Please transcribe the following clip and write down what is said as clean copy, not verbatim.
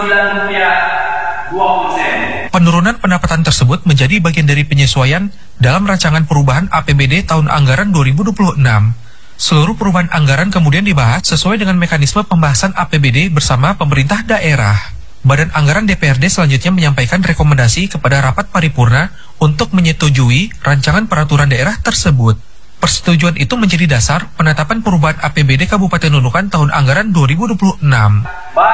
Penurunan pendapatan tersebut menjadi bagian dari penyesuaian dalam rancangan perubahan APBD tahun anggaran 2026. Seluruh perubahan anggaran kemudian dibahas sesuai dengan mekanisme pembahasan APBD bersama pemerintah daerah. Badan Anggaran DPRD selanjutnya menyampaikan rekomendasi kepada rapat paripurna untuk menyetujui rancangan peraturan daerah tersebut. Persetujuan itu menjadi dasar penetapan perubahan APBD Kabupaten Nunukan tahun anggaran 2026.